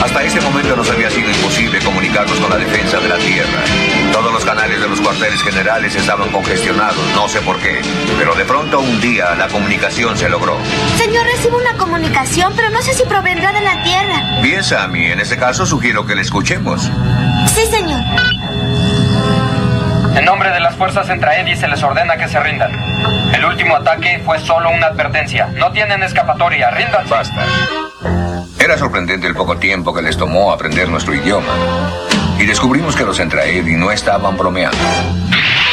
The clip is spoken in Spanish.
Hasta ese momento nos había sido imposible comunicarnos con la defensa de la Tierra. Todos los canales de los cuarteles generales estaban congestionados, no sé por qué. Pero de pronto un día la comunicación se logró. Señor, recibo una comunicación, pero no sé si provendrá de la Tierra. Bien, Sammy, en este caso sugiero que la escuchemos. Sí, señor. En nombre de las fuerzas Entraedi se les ordena que se rindan. El último ataque fue solo una advertencia. No tienen escapatoria, ríndanse. Basta. Era sorprendente el poco tiempo que les tomó aprender nuestro idioma. Y descubrimos que los Entraedi no estaban bromeando.